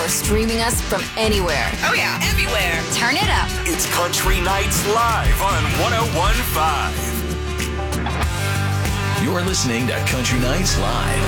or streaming us from anywhere. Oh, yeah, everywhere. Turn it up. It's Country Nights Live on 101.5. You're listening to Country Nights Live.